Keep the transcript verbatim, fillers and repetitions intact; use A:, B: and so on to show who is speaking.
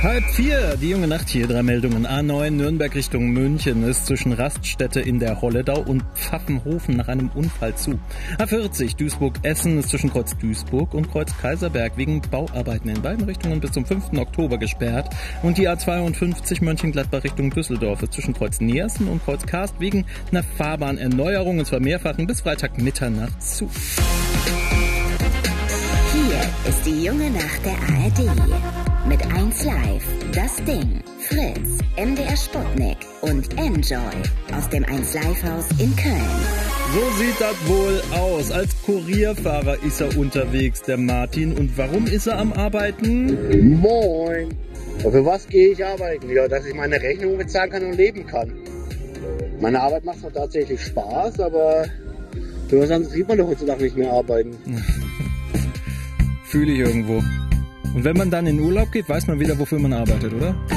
A: Halb vier, die junge Nacht hier, drei Meldungen. A neun Nürnberg Richtung München ist zwischen Raststätte in der Holledau und Pfaffenhofen nach einem Unfall zu. A vierzig Duisburg-Essen ist zwischen Kreuz Duisburg und Kreuz Kaiserberg wegen Bauarbeiten in beiden Richtungen bis zum fünften Oktober gesperrt. Und die A zweiundfünfzig Mönchengladbach Richtung Düsseldorf ist zwischen Kreuz Neersen und Kreuz Karst wegen einer Fahrbahnerneuerung, und zwar mehrfachen, bis Freitag Mitternacht zu.
B: Hier ist die junge Nacht der A R D. Mit eins Live, Das Ding, Fritz, M D R Sputnik und Enjoy aus dem eins Live Haus in Köln.
A: So sieht das wohl aus. Als Kurierfahrer ist er unterwegs, der Martin. Und warum ist er am Arbeiten?
C: Moin. Für was gehe ich arbeiten? Ja, dass ich meine Rechnung bezahlen kann und leben kann. Meine Arbeit macht zwar tatsächlich Spaß, aber für was anderes sieht man doch heutzutage nicht mehr arbeiten.
A: Fühle ich irgendwo. Und wenn man dann in Urlaub geht, weiß man wieder, wofür man arbeitet, oder?